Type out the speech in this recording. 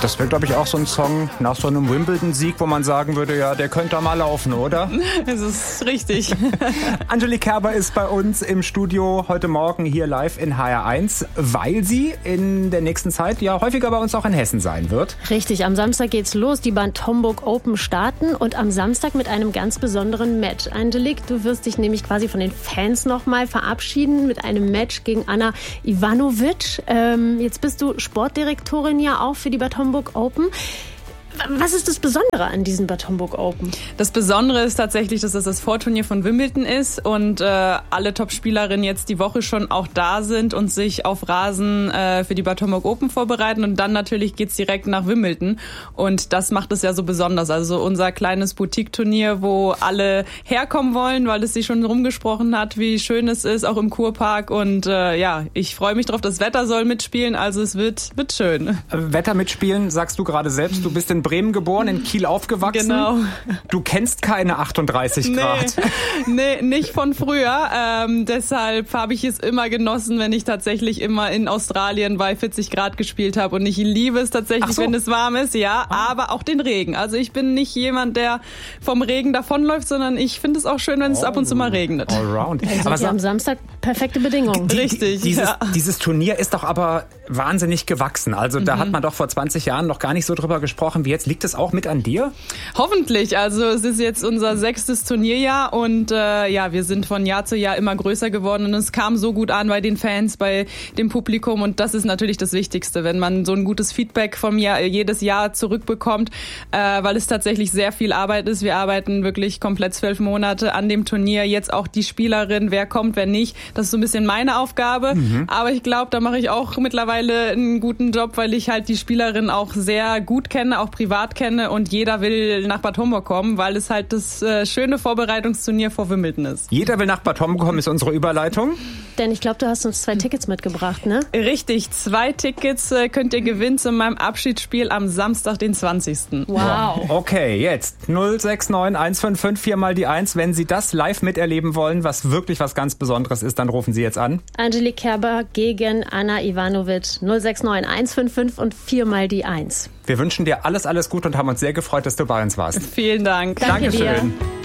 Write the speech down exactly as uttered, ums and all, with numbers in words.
Das wäre, glaube ich, auch so ein Song nach so einem Wimbledon-Sieg, wo man sagen würde, ja, der könnte da mal laufen, oder? Das ist richtig. Angelique Kerber ist bei uns im Studio heute Morgen hier live in H R eins, weil sie in der nächsten Zeit ja häufiger bei uns auch in Hessen sein wird. Richtig, am Samstag geht's los, die Bad Homburg Open starten und am Samstag mit einem ganz besonderen Match. Angelique, du wirst dich nämlich quasi von den Fans nochmal verabschieden mit einem Match gegen Ana Ivanovic. Ähm, jetzt bist du Sportdirektorin ja auch für die Bad Homburg Open. Was ist das Besondere an diesen Bad Homburg Open? Das Besondere ist tatsächlich, dass es das Vorturnier von Wimbledon ist und äh, alle Top-Spielerinnen jetzt die Woche schon auch da sind und sich auf Rasen äh, für die Bad Homburg Open vorbereiten. Und dann natürlich geht's direkt nach Wimbledon. Und das macht es ja so besonders. Also unser kleines Boutique-Turnier, wo alle herkommen wollen, weil es sich schon rumgesprochen hat, wie schön es ist, auch im Kurpark. Und äh, ja, ich freue mich drauf. Das Wetter soll mitspielen, also es wird, wird schön. Wetter mitspielen, sagst du gerade selbst. Du bist in Bremen geboren, in Kiel aufgewachsen. Genau. Du kennst keine achtunddreißig Grad. Nee, nee, nicht von früher. Ähm, deshalb habe ich es immer genossen, wenn ich tatsächlich immer in Australien bei vierzig Grad gespielt habe. Und ich liebe es tatsächlich, so. wenn es warm ist, ja, ah. aber auch den Regen. Also ich bin nicht jemand, der vom Regen davonläuft, sondern ich finde es auch schön, wenn es oh. ab und zu mal regnet. Allround. Also aber am Samstag perfekte Bedingungen. Die, Richtig. Dieses, ja. dieses Turnier ist doch aber wahnsinnig gewachsen. Also da mhm. hat man doch vor zwanzig Jahren noch gar nicht so drüber gesprochen wie jetzt. Liegt es auch mit an dir? Hoffentlich. Also es ist jetzt unser sechstes Turnierjahr und äh, ja, wir sind von Jahr zu Jahr immer größer geworden und es kam so gut an bei den Fans, bei dem Publikum und das ist natürlich das Wichtigste, wenn man so ein gutes Feedback vom Jahr, jedes Jahr zurückbekommt, äh, weil es tatsächlich sehr viel Arbeit ist. Wir arbeiten wirklich komplett zwölf Monate an dem Turnier. Jetzt auch die Spielerin, wer kommt, wer nicht. Das ist so ein bisschen meine Aufgabe. Mhm. Aber ich glaube, da mache ich auch mittlerweile einen guten Job, weil ich halt die Spielerin auch sehr gut kenne, auch privat kenne und jeder will nach Bad Homburg kommen, weil es halt das äh, schöne Vorbereitungsturnier vor Wimbledon ist. Jeder will nach Bad Homburg kommen, ist unsere Überleitung. Denn ich glaube, du hast uns zwei Tickets mitgebracht, ne? Richtig, zwei Tickets äh, könnt ihr gewinnen zu meinem Abschiedsspiel am Samstag, den zwanzigsten Wow. Okay, jetzt null sechs neun eins fünf fünf vier mal die eins. Wenn Sie das live miterleben wollen, was wirklich was ganz Besonderes ist, dann rufen Sie jetzt an. Angelique Kerber gegen Ana Ivanovic. null sechs neun eins fünf fünf und vier mal die eins. Wir wünschen dir alles, alles Gute und haben uns sehr gefreut, dass du bei uns warst. Vielen Dank. Danke Dankeschön. dir.